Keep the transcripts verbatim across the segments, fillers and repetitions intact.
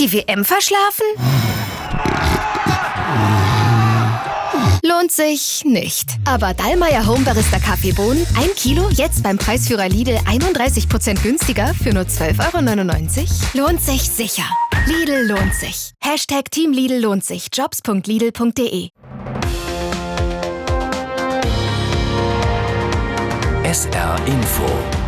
Die W M verschlafen? Lohnt sich nicht. Aber Dallmayr Home Barista Kaffeebohnen, ein Kilo, jetzt beim Preisführer Lidl einunddreißig Prozent günstiger für nur zwölf Euro neunundneunzig. Lohnt sich sicher. Lidl lohnt sich. Hashtag Team Lidl lohnt sich. jobs punkt lidl punkt de. S R Info.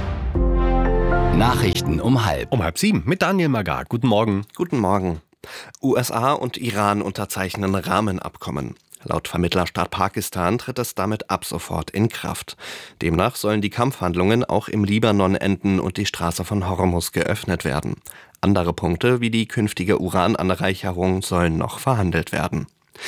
Nachrichten um halb. Um halb sieben mit Daniel Magar. Guten Morgen. Guten Morgen. U S A und Iran unterzeichnen Rahmenabkommen. Laut Vermittlerstaat Pakistan tritt es damit ab sofort in Kraft. Demnach sollen die Kampfhandlungen auch im Libanon enden und die Straße von Hormuz geöffnet werden. Andere Punkte wie die künftige Urananreicherung sollen noch verhandelt werden.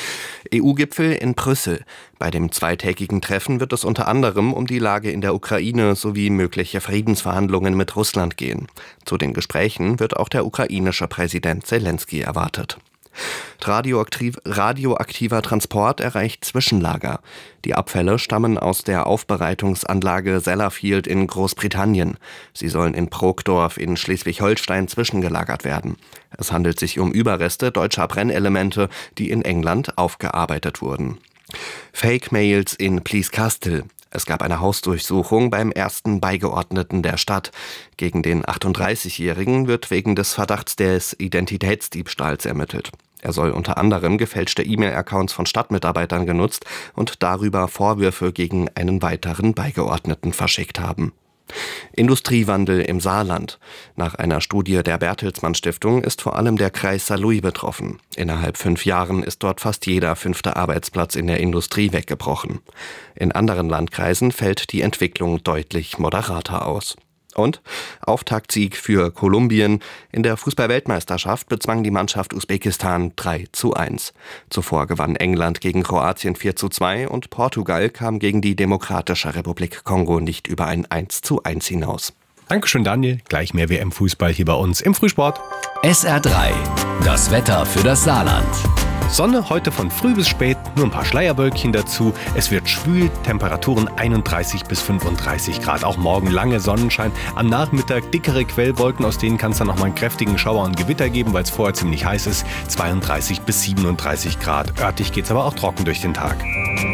E U-Gipfel in Brüssel. Bei dem zweitägigen Treffen wird es unter anderem um die Lage in der Ukraine sowie mögliche Friedensverhandlungen mit Russland gehen. Zu den Gesprächen wird auch der ukrainische Präsident Selenskyj erwartet. Radioaktiv, radioaktiver Transport erreicht Zwischenlager. Die Abfälle stammen aus der Aufbereitungsanlage Sellafield in Großbritannien. Sie sollen in Brokdorf in Schleswig-Holstein zwischengelagert werden. Es handelt sich um Überreste deutscher Brennelemente, die in England aufgearbeitet wurden. Fake-Mails in Plieskastel. Es gab eine Hausdurchsuchung beim ersten Beigeordneten der Stadt. Gegen den achtunddreißigjährigen wird wegen des Verdachts des Identitätsdiebstahls ermittelt. Er soll unter anderem gefälschte E-Mail-Accounts von Stadtmitarbeitern genutzt und darüber Vorwürfe gegen einen weiteren Beigeordneten verschickt haben. Industriewandel im Saarland. Nach einer Studie der Bertelsmann Stiftung ist vor allem der Kreis Saarlouis betroffen. Innerhalb fünf Jahren ist dort fast jeder fünfte Arbeitsplatz in der Industrie weggebrochen. In anderen Landkreisen fällt die Entwicklung deutlich moderater aus. Und Auftaktsieg für Kolumbien. In der Fußball-Weltmeisterschaft bezwang die Mannschaft Usbekistan drei zu eins. Zuvor gewann England gegen Kroatien vier zu zwei und Portugal kam gegen die Demokratische Republik Kongo nicht über ein eins zu eins hinaus. Dankeschön, Daniel. Gleich mehr W M-Fußball hier bei uns im Frühsport. S R drei. Das Wetter für das Saarland. Sonne heute von früh bis spät, nur ein paar Schleierwölkchen dazu. Es wird schwül, Temperaturen einunddreißig bis fünfunddreißig Grad. Auch morgen lange Sonnenschein. Am Nachmittag dickere Quellwolken, aus denen kann es dann nochmal einen kräftigen Schauer und Gewitter geben, weil es vorher ziemlich heiß ist. zweiunddreißig bis siebenunddreißig Grad. Örtlich geht es aber auch trocken durch den Tag.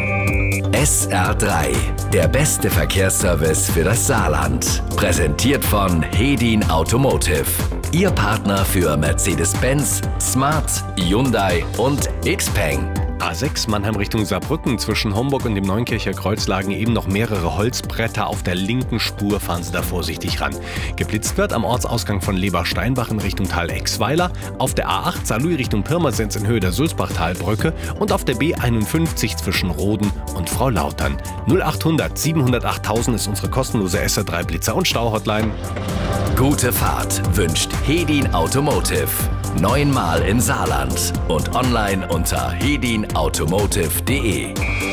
S R drei. Der beste Verkehrsservice für das Saarland. Präsentiert von Hedin Automotive. Ihr Partner für Mercedes-Benz, Smart, Hyundai und Xpeng. A sechs Mannheim Richtung Saarbrücken. Zwischen Homburg und dem Neunkircher Kreuz lagen eben noch mehrere Holzbretter. Auf der linken Spur fahren Sie da vorsichtig ran. Geblitzt wird am Ortsausgang von Leber-Steinbach in Richtung Tal-Exweiler, auf der A acht Saarlouis Richtung Pirmasens in Höhe der Sulzbachtalbrücke und auf der B einundfünfzig zwischen Roden und Frau Lautern. null achthundert siebenhundertacht tausend ist unsere kostenlose S R drei Blitzer- und Stau-Hotline. Gute Fahrt wünscht Hedin Automotive. Neunmal im Saarland und online unter hedin automotive punkt de.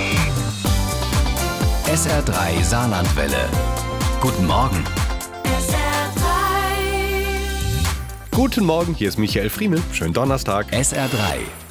S R drei Saarlandwelle. Guten Morgen. S R drei. Guten Morgen, hier ist Michael Friemel. Schönen Donnerstag. S R drei.